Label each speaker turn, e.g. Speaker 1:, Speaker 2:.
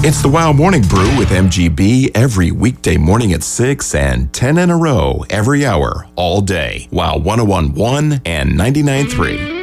Speaker 1: It's the Wow Morning Brew with MGB every weekday morning at 6 and 10 in a row every hour, all day. Wow 101.1 and 99.3.